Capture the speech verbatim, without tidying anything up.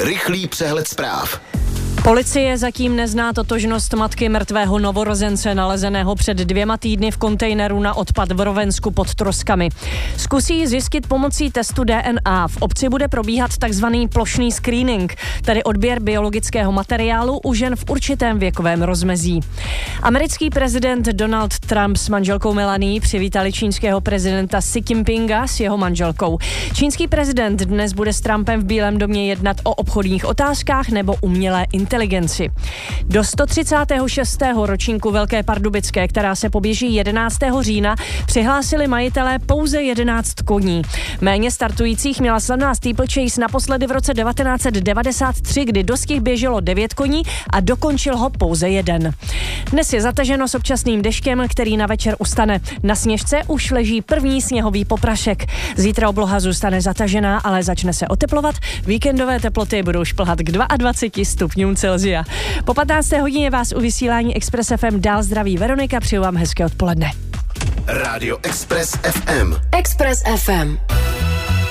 Rychlý přehled zpráv. Policie zatím nezná totožnost matky mrtvého novorozence nalezeného před dvěma týdny v kontejneru na odpad v Rovensku pod Troskami. Zkusí zjistit pomocí testu D N A. V obci bude probíhat takzvaný plošný screening, tedy odběr biologického materiálu u žen v určitém věkovém rozmezí. Americký prezident Donald Trump s manželkou Melanie přivítali čínského prezidenta Xi Jinpinga s jeho manželkou. Čínský prezident dnes bude s Trumpem v Bílém domě jednat o obchodních otázkách nebo umělé inteligenci. Do sto třicátého šestého ročníku Velké Pardubické, která se poběží jedenáctého října, přihlásili majitelé pouze jedenáct koní. Méně startujících měla slavná steeplechase naposledy v roce devatenáct set devadesát tři, kdy do stih běželo devět koní a dokončil ho pouze jeden. Dnes je zataženo s občasným deštěm, který na večer ustane. Na sněžce už leží první sněhový poprašek. Zítra obloha zůstane zatažená, ale začne se oteplovat. Víkendové teploty budou šplhat k dvaceti dvěma stupňům Celsia. Po patnácté hodině vás u vysílání Express F M dál zdraví Veronika, přeju vám hezké odpoledne. Rádio Express F M. Express F M.